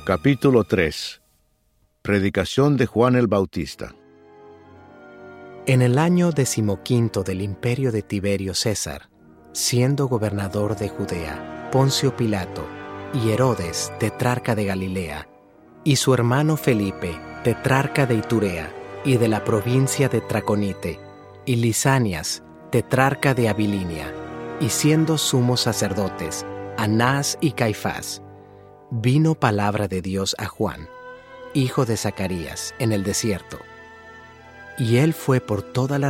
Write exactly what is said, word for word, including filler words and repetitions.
Capítulo tres. Predicación de Juan el Bautista. En el año decimoquinto del imperio de Tiberio César, siendo gobernador de Judea, Poncio Pilato y Herodes, tetrarca de Galilea, y su hermano Felipe, tetrarca de Iturea y de la provincia de Traconite, y Lisanias, tetrarca de Abilinia, y siendo sumos sacerdotes, Anás y Caifás, vino palabra de Dios a Juan, hijo de Zacarías, en el desierto. Y él fue por toda la